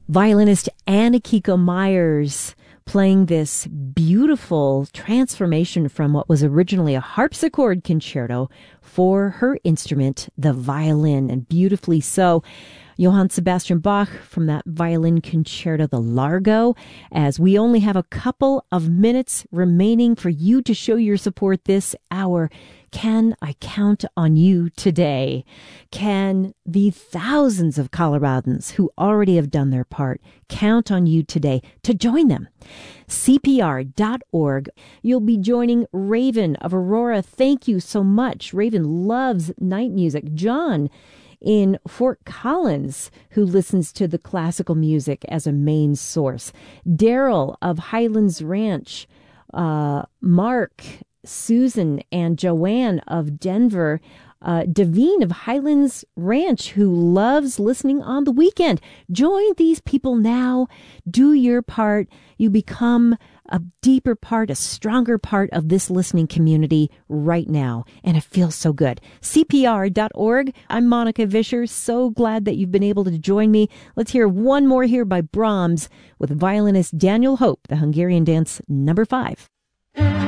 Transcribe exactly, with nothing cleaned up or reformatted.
Violinist Anna-Kiko Myers playing this beautiful transformation from what was originally a harpsichord concerto for her instrument, the violin, and beautifully so. Johann Sebastian Bach from that violin concerto, the Largo. As we only have a couple of minutes remaining for you to show your support this hour, can I count on you today? Can the thousands of Coloradans who already have done their part count on you today to join them? C P R dot org. You'll be joining Raven of Aurora. Thank you so much. Raven loves night music. John in Fort Collins, who listens to the classical music as a main source. Daryl of Highlands Ranch. Uh, Mark, Susan, and Joanne of Denver. Uh, Davine of Highlands Ranch, who loves listening on the weekend. Join these people now. Do your part. You become a deeper part, a stronger part of this listening community right now. And it feels so good. C P R dot org. I'm Monica Vischer. So glad that you've been able to join me. Let's hear one more here by Brahms with violinist Daniel Hope, the Hungarian dance number five.